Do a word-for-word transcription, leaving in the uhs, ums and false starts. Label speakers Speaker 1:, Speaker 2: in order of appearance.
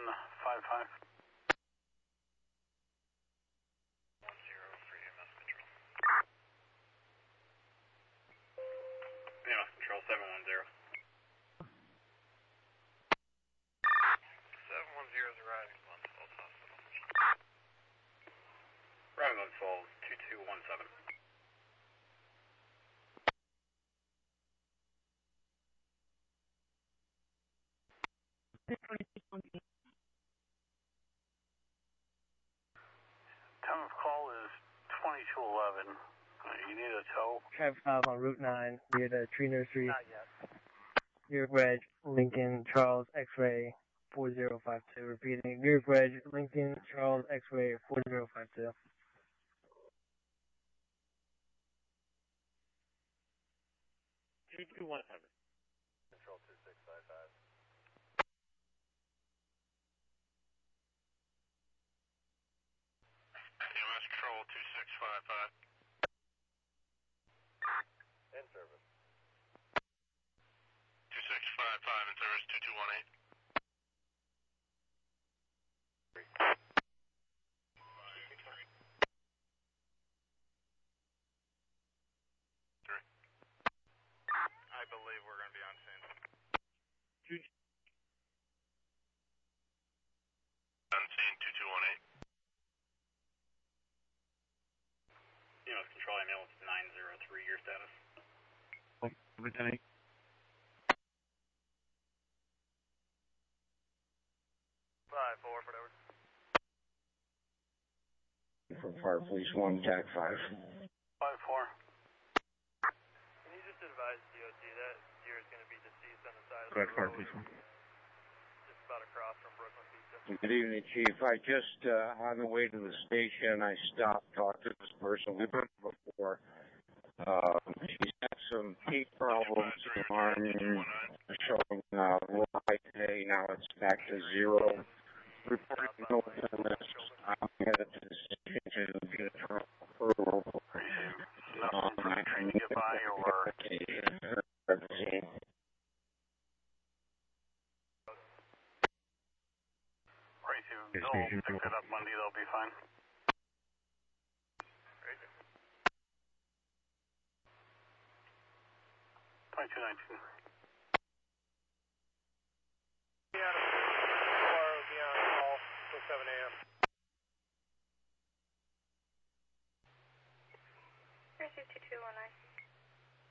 Speaker 1: five five.
Speaker 2: One zero for E M S control.
Speaker 1: E M S control seven one zero.
Speaker 2: seven one zero is arriving at Glens Falls Hospital.
Speaker 1: Arriving Glens Falls two two one seven. Time of call is twenty-two eleven. Uh, you need a tow?
Speaker 3: Traffic five on Route nine near the tree nursery.
Speaker 1: Not yet.
Speaker 3: New York Reg, Lincoln, Charles, X-ray, four zero five two. Repeating, New York Reg, Lincoln, Charles, X-ray, four zero five two.
Speaker 1: two two one seven.
Speaker 2: Control two six five five.
Speaker 1: E M S control two six five five.
Speaker 2: In service.
Speaker 1: two six five five in service two two one eight.
Speaker 2: I believe we're going to be on scene.
Speaker 1: On scene two two one eight. E M S control ambulance nine zero three, your status.
Speaker 4: Lieutenant.
Speaker 2: Five four, whatever.
Speaker 5: For Fire Police one, T A C five.
Speaker 1: five four.
Speaker 2: Can you just advise D O T that deer is going to be deceased on the side of
Speaker 4: Correct,
Speaker 2: the
Speaker 4: Fire
Speaker 2: road?
Speaker 4: Police one.
Speaker 2: Just about across from Brooklyn Pizza.
Speaker 5: Good evening, Chief. I just, uh, on the way to the station, I stopped, talked to this person. We've been before. Uh, she's had some heat problems, alarm showing uh, low high today. Now it's back to zero. Reporting no illness. I'm headed to the station to get a truck approval. Um,
Speaker 1: Nothing trying to get by or... Right, if they'll pick that up Monday, they'll be fine. twenty-two nineteen.
Speaker 2: Tomorrow will be on call till seven A M